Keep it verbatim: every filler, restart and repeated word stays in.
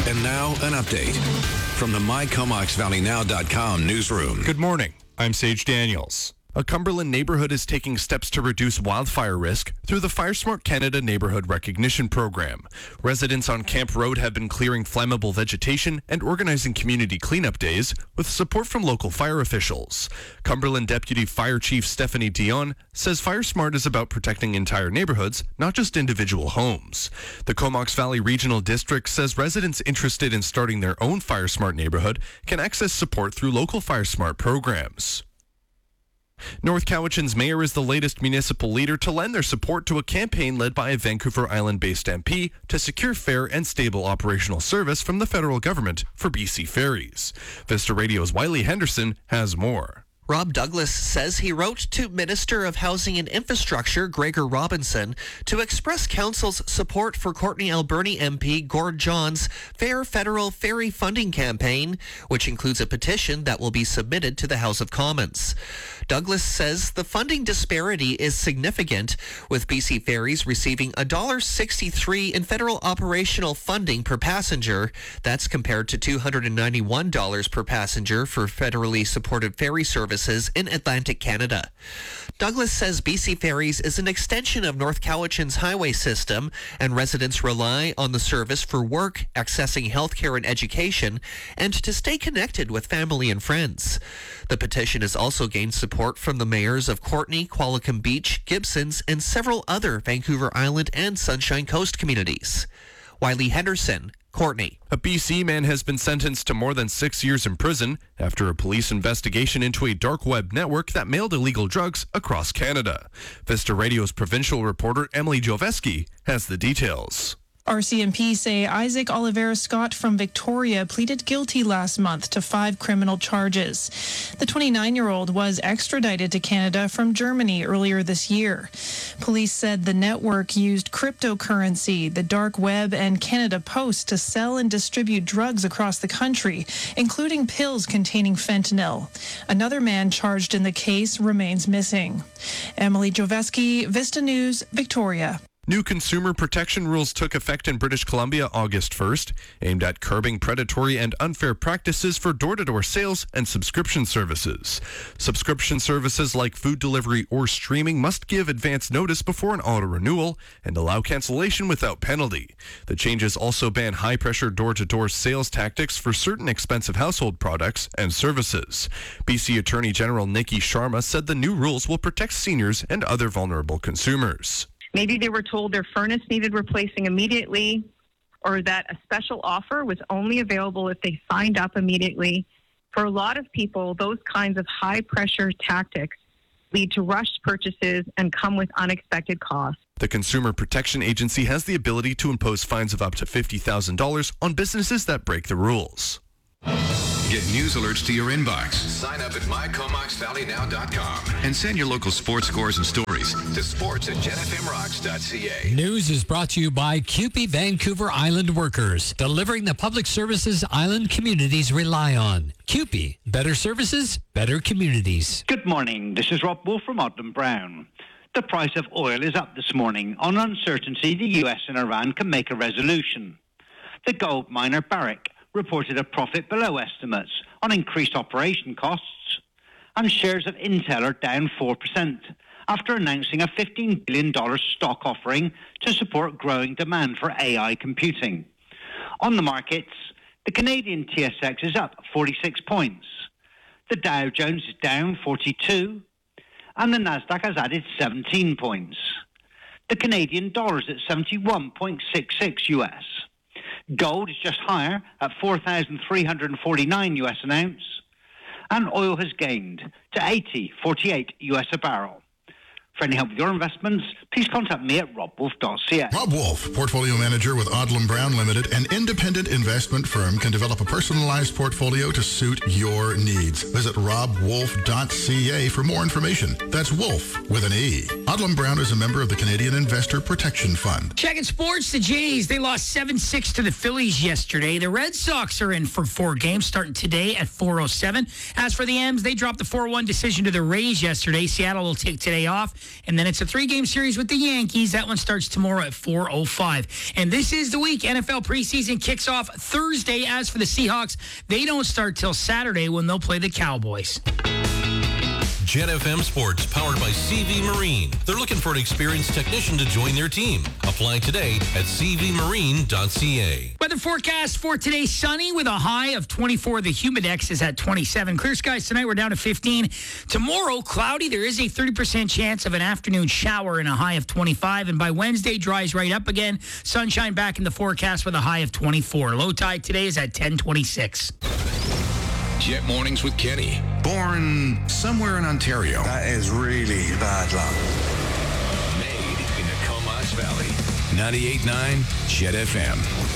And now, an update from the my comox valley now dot com newsroom. Good morning. I'm Sage Daniels. A Cumberland neighborhood is taking steps to reduce wildfire risk through the FireSmart Canada Neighborhood Recognition Program. Residents on Camp Road have been clearing flammable vegetation and organizing community cleanup days with support from local fire officials. Cumberland Deputy Fire Chief Stephanie Dion says FireSmart is about protecting entire neighborhoods, not just individual homes. The Comox Valley Regional District says residents interested in starting their own FireSmart neighborhood can access support through local FireSmart programs. North Cowichan's mayor is the latest municipal leader to lend their support to a campaign led by a Vancouver Island-based M P to secure fair and stable operational service from the federal government for B C ferries. Vista Radio's Wiley Henderson has more. Rob Douglas says he wrote to Minister of Housing and Infrastructure Gregor Robinson to express council's support for Courtenay Alberni M P Gord John's Fair Federal Ferry Funding Campaign, which includes a petition that will be submitted to the House of Commons. Douglas says the funding disparity is significant, with B C Ferries receiving one dollar sixty-three in federal operational funding per passenger. That's compared to two hundred ninety-one dollars per passenger for federally supported ferry services in Atlantic Canada. Douglas says B C Ferries is an extension of North Cowichan's highway system, and residents rely on the service for work, accessing healthcare and education, and to stay connected with family and friends. The petition has also gained support from the mayors of Courtenay, Qualicum Beach, Gibsons, and several other Vancouver Island and Sunshine Coast communities. Wiley Henderson, Courtenay. A B C man has been sentenced to more than six years in prison after a police investigation into a dark web network that mailed illegal drugs across Canada. Vista Radio's provincial reporter Emily Joveski has the details. R C M P say Isaac Oliveira Scott from Victoria pleaded guilty last month to five criminal charges. The twenty-nine-year-old was extradited to Canada from Germany earlier this year. Police said the network used cryptocurrency, the dark web, and Canada Post to sell and distribute drugs across the country, including pills containing fentanyl. Another man charged in the case remains missing. Emily Joveski, Vista News, Victoria. New consumer protection rules took effect in British Columbia August first, aimed at curbing predatory and unfair practices for door-to-door sales and subscription services. Subscription services like food delivery or streaming must give advance notice before an auto-renewal and allow cancellation without penalty. The changes also ban high-pressure door-to-door sales tactics for certain expensive household products and services. B C Attorney General Nikki Sharma said the new rules will protect seniors and other vulnerable consumers. Maybe they were told their furnace needed replacing immediately, or that a special offer was only available if they signed up immediately. For a lot of people, those kinds of high-pressure tactics lead to rushed purchases and come with unexpected costs. The Consumer Protection Agency has the ability to impose fines of up to fifty thousand dollars on businesses that break the rules. Get news alerts to your inbox. Sign up at my comox valley now dot com and send your local sports scores and stories to sports at gen f m rocks dot c a. News is brought to you by C U P E Vancouver Island Workers, delivering the public services island communities rely on. C U P E, better services, better communities. Good morning. This is Rob Wolf from Odlum Brown. The price of oil is up this morning on uncertainty the U S and Iran can make a resolution. The gold miner Barrick reported a profit below estimates on increased operation costs, and shares of Intel are down four percent after announcing a fifteen billion dollars stock offering to support growing demand for A I computing. On the markets, the Canadian T S X is up forty-six points, the Dow Jones is down forty-two, and the Nasdaq has added seventeen points. The Canadian dollar is at seventy-one point six six U S. Gold is just higher at four thousand three hundred forty-nine U S an ounce, and oil has gained to eighty forty-eight U S a barrel. For any help with your investments, please contact me at rob wolf dot c a. Rob Wolf, Portfolio Manager with Odlum Brown Limited, an independent investment firm, can develop a personalized portfolio to suit your needs. Visit rob wolf dot c a for more information. That's Wolf with an E. Odlum Brown is a member of the Canadian Investor Protection Fund. Checking sports, the Jays, they lost seven six to the Phillies yesterday. The Red Sox are in for four games starting today at four oh seven. As for the M's, they dropped the four one decision to the Rays yesterday. Seattle will take today off. And then it's a three-game series with the Yankees. That one starts tomorrow at four oh five. And this is the week. N F L preseason kicks off Thursday. As for the Seahawks, they don't start till Saturday when they'll play the Cowboys. Gen F M Sports, powered by C V Marine. They're looking for an experienced technician to join their team. Apply today at c v marine dot c a. Weather forecast for today, sunny with a high of twenty-four. The Humidex is at twenty-seven. Clear skies tonight, we're down to fifteen. Tomorrow, cloudy. There is a thirty percent chance of an afternoon shower and a high of twenty-five. And by Wednesday, dries right up again. Sunshine back in the forecast with a high of twenty-four. Low tide today is at ten twenty-six. Jet Mornings with Kenny. Born somewhere in Ontario. That is really bad luck. Made in the Comox Valley. ninety-eight point nine Jet F M.